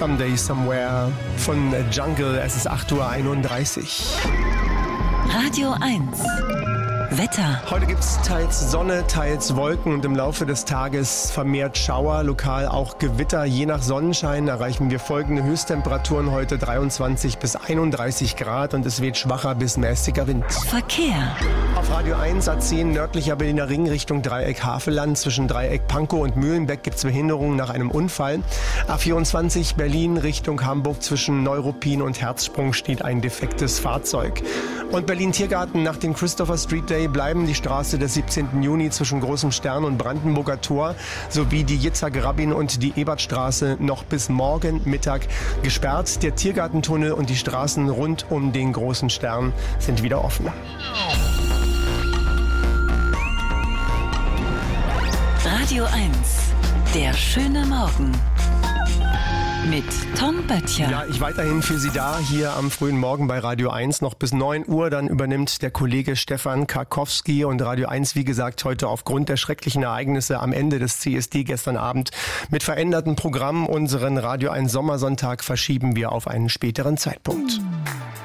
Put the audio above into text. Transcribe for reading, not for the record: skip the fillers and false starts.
Someday Somewhere von Jungle. Es ist 8:31 Uhr. Radio 1. Wetter. Heute gibt es teils Sonne, teils Wolken und im Laufe des Tages vermehrt Schauer, lokal auch Gewitter. Je nach Sonnenschein erreichen wir folgende Höchsttemperaturen heute: 23 bis 31 Grad und es weht schwacher bis mäßiger Wind. Verkehr. Auf Radio 1 A10 nördlicher Berliner Ring Richtung Dreieck Havelland. Zwischen Dreieck Pankow und Mühlenbeck gibt es Behinderungen nach einem Unfall. A24 Berlin Richtung Hamburg zwischen Neuruppin und Herzsprung steht ein defektes Fahrzeug. Und Berlin-Tiergarten: nach dem Christopher Street Day bleiben die Straße des 17. Juni zwischen Großem Stern und Brandenburger Tor sowie die Yitzhak Rabin und die Ebertstraße noch bis morgen Mittag gesperrt. Der Tiergartentunnel und die Straßen rund um den Großen Stern sind wieder offen. Radio 1. Der schöne Morgen. Mit Tom Böttcher. Ja, ich weiterhin für Sie da, hier am frühen Morgen bei Radio 1 noch bis 9 Uhr. Dann übernimmt der Kollege Stefan Karkowski und Radio 1, wie gesagt, heute aufgrund der schrecklichen Ereignisse am Ende des CSD gestern Abend mit verändertem Programm. Unseren Radio 1 Sommersonntag verschieben wir auf einen späteren Zeitpunkt.